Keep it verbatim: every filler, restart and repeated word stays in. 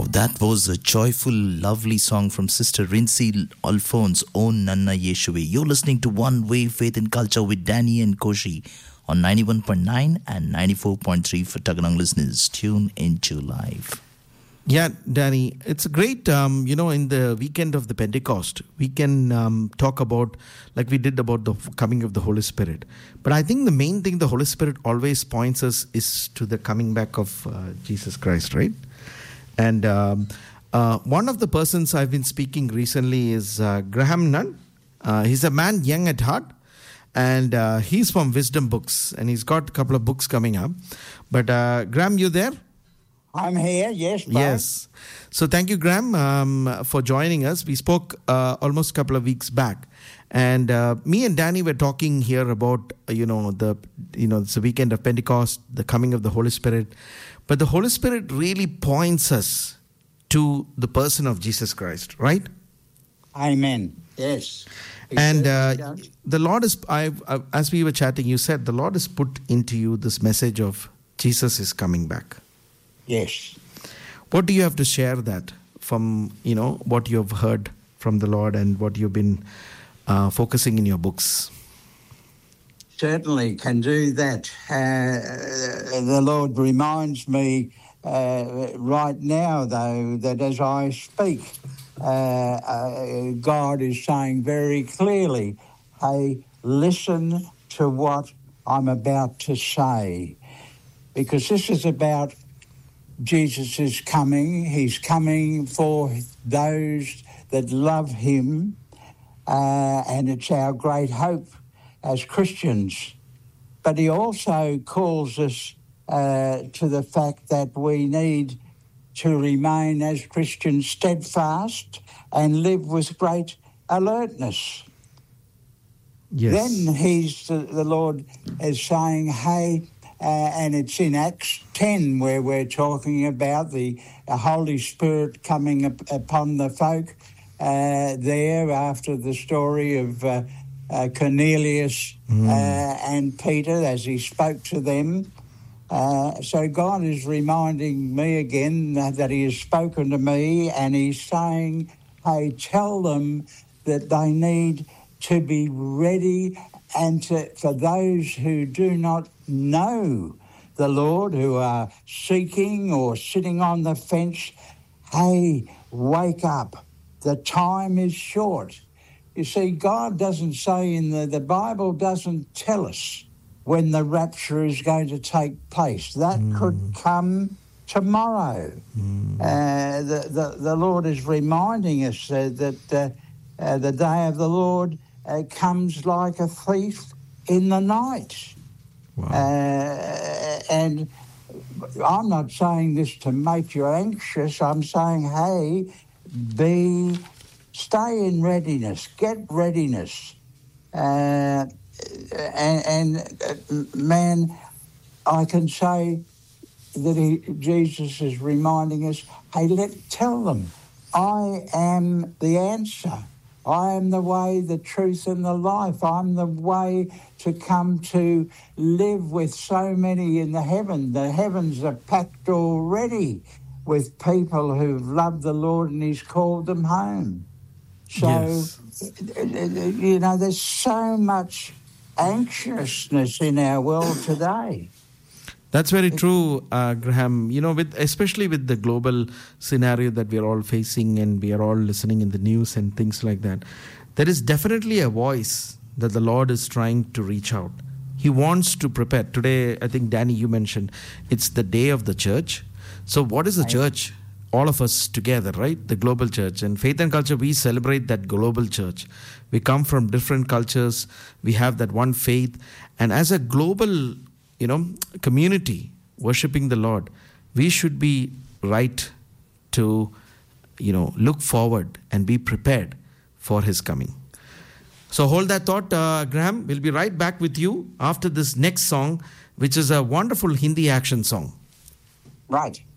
That was a joyful, lovely song from Sister Rincy Alphonse, O Nanna Yeshuwe. You're listening to One Way Faith and Culture with Danny and Koshi on ninety-one point nine and ninety-four point three for Taganong listeners. Tune into live. Yeah, Danny, it's great, um, you know, in the weekend of the Pentecost, we can um, talk about, like we did about the coming of the Holy Spirit. But I think the main thing the Holy Spirit always points us is to the coming back of uh, Jesus Christ, right? And um, uh, one of the persons I've been speaking recently is uh, Graham Nunn. Uh, he's a man young at heart, and uh, he's from Wisdom Books, and he's got a couple of books coming up. But uh, Graham, you there? I'm here, yes. Bye. Yes. So thank you, Graham, um, for joining us. We spoke uh, almost a couple of weeks back, and uh, me and Danny were talking here about uh, you know the you know it's the weekend of Pentecost, the coming of the Holy Spirit. But the Holy Spirit really points us to the person of Jesus Christ, right? Amen. Yes. And uh, the Lord is, I, I, as we were chatting, you said the Lord has put into you this message of Jesus is coming back. Yes. What do you have to share that from, you know, what you have heard from the Lord and what you've been uh, focusing in your books? Certainly can do that. Uh, the Lord reminds me uh, right now, though, that as I speak, uh, uh, God is saying very clearly, hey, listen to what I'm about to say. Because this is about Jesus is coming. He's coming for those that love him, uh, and it's our great hope as Christians. But he also calls us uh, to the fact that we need to remain as Christians steadfast and live with great alertness. Yes. Then he's the, the Lord is saying, hey, uh, and it's in Acts ten where we're talking about the uh, Holy Spirit coming up upon the folk uh, there after the story of uh, Uh, Cornelius mm. uh, and Peter as he spoke to them. Uh, so God is reminding me again that, that he has spoken to me, and he's saying, hey, tell them that they need to be ready, and to, for those who do not know the Lord, who are seeking or sitting on the fence, hey, wake up. The time is short. You see, God doesn't say in the, the Bible doesn't tell us when the rapture is going to take place. That mm. could come tomorrow. Mm. Uh, the, the, the Lord is reminding us uh, that uh, uh, the day of the Lord uh, comes like a thief in the night. Wow. Uh, and I'm not saying this to make you anxious. I'm saying, hey, be... Stay in readiness, get readiness. Uh, and, and uh, man, I can say that he, Jesus is reminding us, hey, let tell them, I am the answer. I am the way, the truth, and the life. I'm the way to come to live with so many in the heaven. The heavens are packed already with people who've loved the Lord and he's called them home. So, yes. you know, there's so much anxiousness in our world today. That's very true, uh, Graham. You know, with especially with the global scenario that we are all facing and we are all listening in the news and things like that, there is definitely a voice that the Lord is trying to reach out. He wants to prepare. Today, I think, Danny, you mentioned, it's the day of the church. So what is the church? All of us together, right? The global church. And Faith and Culture, we celebrate that global church. We come from different cultures. We have that one faith. And as a global, you know, community worshiping the Lord, we should be right to, you know, look forward and be prepared for his coming. So hold that thought, uh, Graham. We'll be right back with you after this next song, which is a wonderful Hindi action song. Right.